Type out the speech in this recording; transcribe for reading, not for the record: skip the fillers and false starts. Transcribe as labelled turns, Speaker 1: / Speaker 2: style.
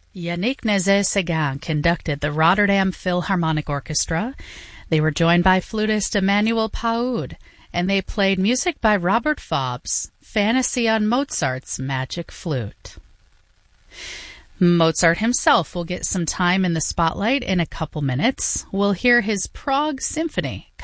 Speaker 1: Yannick Nézet-Séguin conducted the Rotterdam Philharmonic Orchestra. They were joined by flutist Emmanuel Paoud, and they played music by Robert Fobbs, Fantasy on Mozart's Magic Flute. Mozart himself will get some time in the spotlight in a couple minutes. We'll hear his Prague Symphony